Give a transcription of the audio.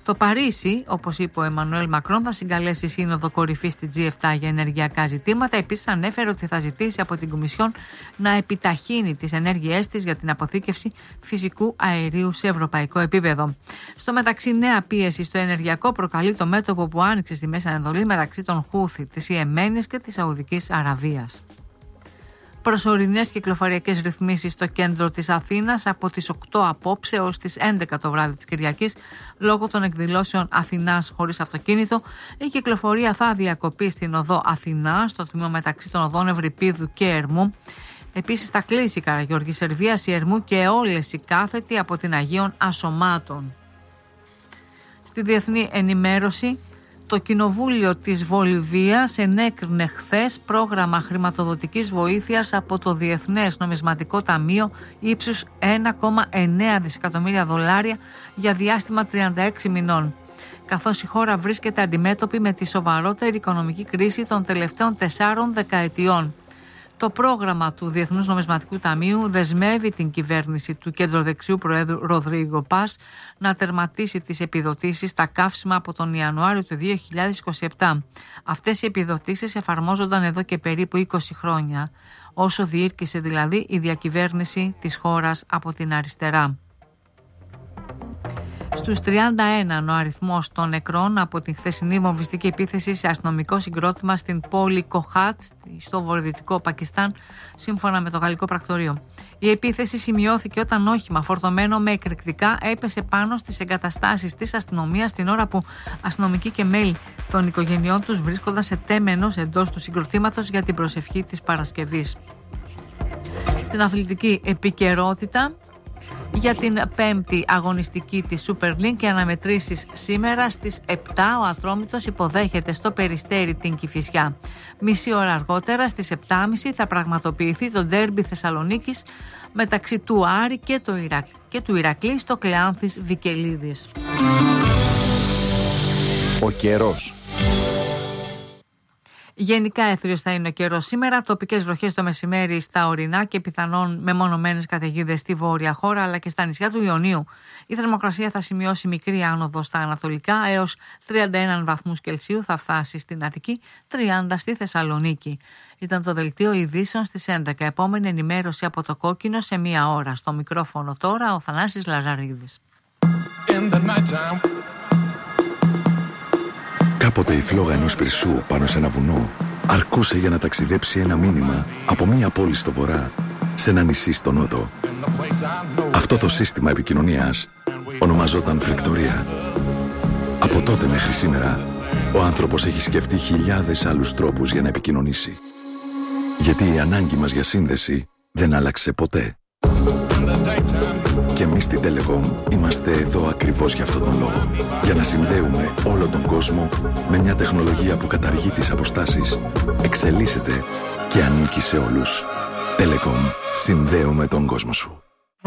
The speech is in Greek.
Το Παρίσι, όπως είπε ο Εμμανουέλ Μακρόν, θα συγκαλέσει σύνοδο κορυφής στη G7 για ενεργειακά ζητήματα. Επίσης, ανέφερε ότι θα ζητήσει από την Κομισιόν να επιταχύνει τις ενέργειές της για την αποθήκευση φυσικού αερίου σε ευρωπαϊκό επίπεδο. Στο μεταξύ, νέα πίεση στο ενεργειακό προκαλεί το μέτωπο που άνοιξε στη Μέση Ανατολή μεταξύ των Χούθη, της Ιεμένης και της Σαουδικής Αραβίας. Προσωρινές κυκλοφοριακές ρυθμίσεις στο κέντρο της Αθήνας από τις 8 απόψε ως τις 11 το βράδυ της Κυριακής λόγω των εκδηλώσεων Αθηνάς χωρίς αυτοκίνητο. Η κυκλοφορία θα διακοπεί στην οδό Αθηνά, στο τμήμα μεταξύ των οδών Ευρυπίδου και Ερμού. Επίσης θα κλείσει η Καραγιώργη Σερβίας, η Ερμού και όλες οι κάθετοι από την Αγίων Ασωμάτων. Στη διεθνή ενημέρωση, το Κοινοβούλιο της Βολιβίας ενέκρινε χθες πρόγραμμα χρηματοδοτικής βοήθειας από το Διεθνές Νομισματικό Ταμείο ύψους 1,9 δισεκατομμύρια δολάρια για διάστημα 36 μηνών, καθώς η χώρα βρίσκεται αντιμέτωπη με τη σοβαρότερη οικονομική κρίση των τελευταίων 4 δεκαετιών. Το πρόγραμμα του Διεθνούς Νομισματικού Ταμείου δεσμεύει την κυβέρνηση του κεντροδεξιού Προέδρου Ροδρίγκο Πας να τερματίσει τις επιδοτήσεις στα καύσιμα από τον Ιανουάριο του 2027. Αυτές οι επιδοτήσεις εφαρμόζονταν εδώ και περίπου 20 χρόνια, όσο διήρκησε δηλαδή η διακυβέρνηση της χώρας από την αριστερά. Στους 31 ο αριθμός των νεκρών από την χθεσινή βομβιστική επίθεση σε αστυνομικό συγκρότημα στην πόλη Κοχάτ στο βορειοδυτικό Πακιστάν, σύμφωνα με το γαλλικό πρακτορείο. Η επίθεση σημειώθηκε όταν όχημα φορτωμένο με εκρηκτικά έπεσε πάνω στις εγκαταστάσεις της αστυνομίας την ώρα που αστυνομικοί και μέλη των οικογενειών τους βρίσκονταν σε τέμενος εντός του συγκροτήματος για την προσευχή της Παρασκευής. Στην αθλητική επικαιρότητα, για την πέμπτη αγωνιστική της Super League και αναμετρήσεις σήμερα στις 7 ο Ατρόμητος υποδέχεται στο Περιστέρι την Κηφισιά. Μισή ώρα αργότερα στις 7.30 θα πραγματοποιηθεί το ντέρμπι Θεσσαλονίκης μεταξύ του Άρη και του Ηρακλή στο Κλεάνθης Βικελίδης. Ο καιρός. Γενικά έθριος θα είναι ο καιρός σήμερα, τοπικές βροχές το μεσημέρι στα ορεινά και πιθανόν μεμονωμένες καταιγίδες στη βόρεια χώρα αλλά και στα νησιά του Ιωνίου. Η θερμοκρασία θα σημειώσει μικρή άνοδο στα ανατολικά έως 31 βαθμούς Κελσίου θα φτάσει στην Αττική, 30 στη Θεσσαλονίκη. Ήταν το δελτίο ειδήσεων στις 11. Επόμενη ενημέρωση από το Κόκκινο σε 1 ώρα. Στο μικρόφωνο τώρα ο Θανάσης Λαζαρίδης. Κάποτε η φλόγα ενός πυρσού πάνω σε ένα βουνό αρκούσε για να ταξιδέψει ένα μήνυμα από μία πόλη στο βορρά σε ένα νησί στο νότο. Αυτό το σύστημα επικοινωνίας ονομαζόταν φρικτορία. Από τότε μέχρι σήμερα ο άνθρωπος έχει σκεφτεί χιλιάδες άλλους τρόπους για να επικοινωνήσει. Γιατί η ανάγκη μας για σύνδεση δεν άλλαξε ποτέ. Και εμείς στην Telecom είμαστε εδώ ακριβώς για αυτόν τον λόγο. Για να συνδέουμε όλο τον κόσμο με μια τεχνολογία που καταργεί τις αποστάσεις, εξελίσσεται και ανήκει σε όλους. Telecom. Συνδέουμε τον κόσμο σου.